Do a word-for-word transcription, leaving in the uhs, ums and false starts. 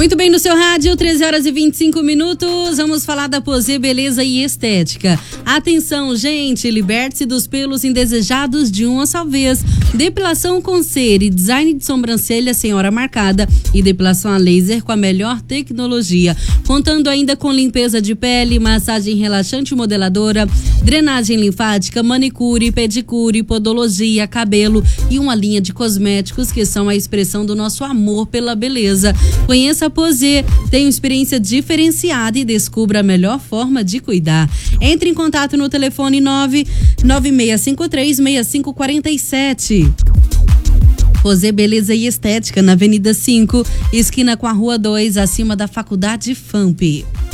Muito bem, no seu rádio, treze horas e vinte e cinco minutos, vamos falar da Posê Beleza e Estética. Atenção, gente, liberte-se dos pelos indesejados de uma só vez. Depilação com cera e design de sobrancelha sem hora marcada e depilação a laser com a melhor tecnologia. Contando ainda com limpeza de pele, massagem relaxante modeladora, drenagem linfática, manicure, pedicure, podologia, cabelo e uma linha de cosméticos que são a expressão do nosso amor pela beleza. Conheça a Posê, tenha experiência diferenciada e descubra a melhor forma de cuidar. Entre em contato no telefone nove nove seis cinco três seis cinco quatro sete. Posê Beleza e Estética, na Avenida cinco, esquina com a Rua dois, acima da Faculdade F A M P.